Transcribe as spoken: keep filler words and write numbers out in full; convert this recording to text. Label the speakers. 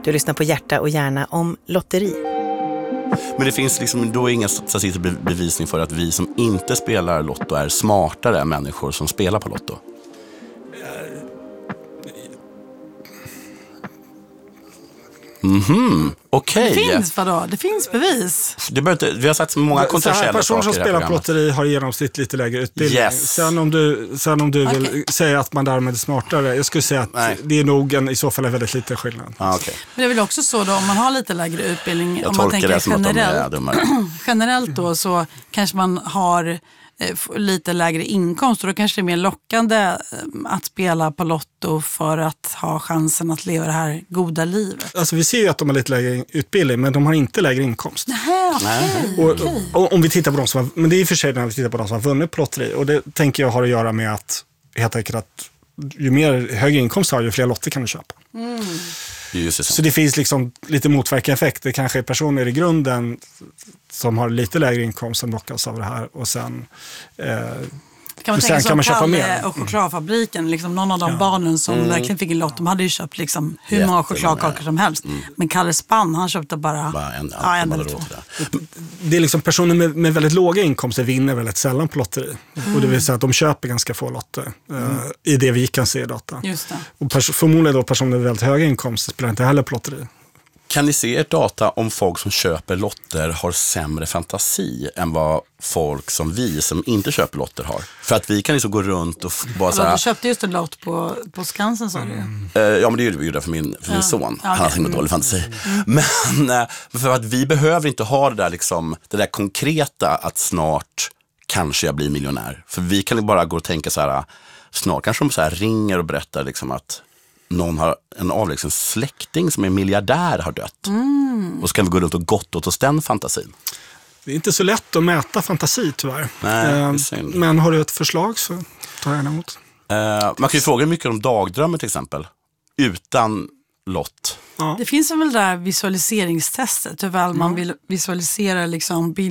Speaker 1: Du lyssnar på Hjärta och hjärna om lotteri.
Speaker 2: Men det finns liksom då inga statistisk bevisning för att vi som inte spelar lotto är smartare än människor som spelar på lotto. Mhm, okej.
Speaker 3: Det finns vadå? Det finns bevis.
Speaker 2: Det inte, vi har sagt många kontroversiella
Speaker 4: personer
Speaker 2: saker.
Speaker 4: Personer som spelar på lotteri har i genomsnitt lite lägre utbildning.
Speaker 2: Yes.
Speaker 4: Sen om du, sen om du
Speaker 3: okay.
Speaker 4: vill säga att man därmed är smartare, jag skulle säga att Nej. det är nog en, i så fall en väldigt liten skillnad.
Speaker 2: Ah, okay.
Speaker 3: Men det är väl också så då, om man har lite lägre utbildning,
Speaker 2: jag
Speaker 3: om man tänker
Speaker 2: det som
Speaker 3: generellt,
Speaker 2: att de är
Speaker 3: generellt då så kanske man har lite lägre inkomst och då kanske det är mer lockande att spela på lotto för att ha chansen att leva det här goda livet.
Speaker 4: Alltså vi ser ju att de har lite lägre utbildning men de har inte lägre inkomst.
Speaker 3: Nähä, okej.
Speaker 4: Och,
Speaker 3: okej.
Speaker 4: och om vi tittar på de som har, men det är i och för sig när vi tittar på de som har vunnit på lotteri och det tänker jag har att göra med att helt enkelt att ju mer högre inkomst har ju fler lotter kan du köpa. Mm.
Speaker 2: Just det.
Speaker 4: Så det finns liksom lite motverkande effekt. Det kanske är personer i grunden som har lite lägre inkomst som lockas av det här och sen, eh,
Speaker 3: kan man
Speaker 4: sen
Speaker 3: tänka
Speaker 4: kan man
Speaker 3: så
Speaker 4: köpa
Speaker 3: Kalle
Speaker 4: mer.
Speaker 3: och chokladfabriken, liksom någon av de
Speaker 4: Ja.
Speaker 3: barnen som
Speaker 2: Mm.
Speaker 3: verkligen fick en lott, de hade ju köpt liksom hur
Speaker 2: Jättemånga.
Speaker 3: många chokladkakor som helst. Mm. Men Kalle Spann, han köpte bara,
Speaker 2: bara en,
Speaker 3: ja, en eller två.
Speaker 4: Det är liksom personer med, med väldigt låga inkomster vinner väldigt sällan på lotteri. Mm. Och det vill säga att de köper ganska få lotter mm. uh, i det vi kan se i data.
Speaker 3: Just det.
Speaker 4: Och pers- förmodligen då personer med väldigt höga inkomster spelar inte heller på lotteri.
Speaker 2: Kan ni se ert data om folk som köper lotter har sämre fantasi än vad folk som vi som inte köper lotter har? För att vi kan liksom gå runt och f- bara så här...
Speaker 3: Du köpte just en lott på, på Skansen, sa du. Mm.
Speaker 2: Eh, ja, men det gjorde vi ju för min, för min
Speaker 3: ja.
Speaker 2: son.
Speaker 3: Ja,
Speaker 2: Han har
Speaker 3: okay.
Speaker 2: ingen dålig fantasi. Mm. Men eh, för att vi behöver inte ha det där, liksom, det där konkreta att snart kanske jag blir miljonär. För vi kan ju bara gå och tänka så här, snart kanske de så här ringer och berättar liksom att någon har en avlägsen släkting som är miljardär har dött. Mm. Och så kan vi gå runt och gott åt oss den fantasin.
Speaker 4: Det är inte så lätt att mäta fantasi tyvärr.
Speaker 2: Nej,
Speaker 4: eh, men har du ett förslag så tar jag gärna emot.
Speaker 2: Eh, man kan ju fråga mycket om dagdrömmar till exempel. Utan lott.
Speaker 3: Ja. Det finns väl det där visualiseringstestet. Hur väl man vill visualisera liksom bild